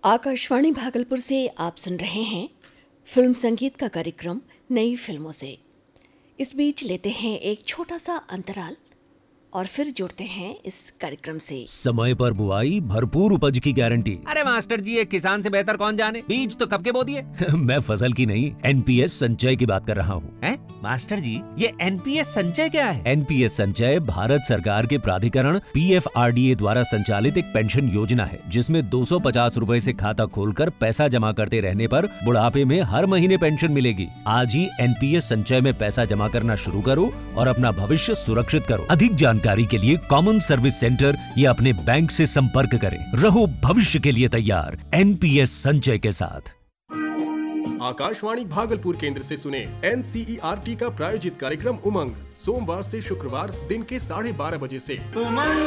आकाशवाणी भागलपुर से आप सुन रहे हैं फिल्म संगीत का कार्यक्रम नई फिल्मों से। इस बीच लेते हैं एक छोटा सा अंतराल और फिर जुड़ते हैं इस कार्यक्रम से। समय पर बुआई, भरपूर उपज की गारंटी। अरे मास्टर जी, एक किसान से बेहतर कौन जाने, बीज तो कब के बो दिए। मैं फसल की नहीं, एनपीएस संचय की बात कर रहा हूँ। हैं? मास्टर जी, ये एनपीएस संचय क्या है? एनपीएस संचय भारत सरकार के प्राधिकरण पीएफआरडीए द्वारा संचालित एक पेंशन योजना है, जिसमें 250 रूपए से खाता खोलकर पैसा जमा करते रहने पर बुढ़ापे में हर महीने पेंशन मिलेगी। आज ही एनपीएस संचय में पैसा जमा करना शुरू करो और अपना भविष्य सुरक्षित करो। अधिक जानकारी के लिए कॉमन सर्विस सेंटर या अपने बैंक से संपर्क करें। रहो भविष्य के लिए तैयार एनपीएस संचय के साथ। आकाशवाणी भागलपुर केंद्र से सुने एनसीईआरटी का प्रायोजित कार्यक्रम उमंग, सोमवार से शुक्रवार दिन के 12:30 बजे से।